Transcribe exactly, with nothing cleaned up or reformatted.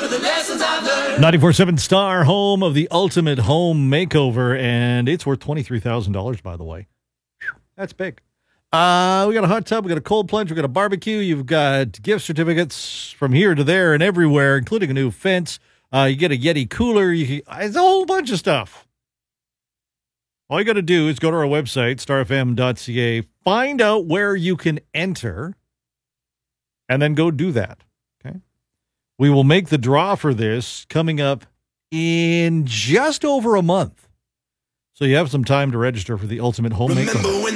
the lessons I've learned. ninety-four point seven Star, home of the ultimate home makeover, and it's worth twenty-three thousand dollars, by the way. Whew, that's big. Uh, we got a hot tub, we got a cold plunge, we got a barbecue, you've got gift certificates from here to there and everywhere, including a new fence. Uh, you get a Yeti cooler. You can, it's a whole bunch of stuff. All you got to do is go to our website, star f m dot c a, find out where you can enter, and then go do that. Okay. We will make the draw for this coming up in just over a month. So you have some time to register for the ultimate home makeover.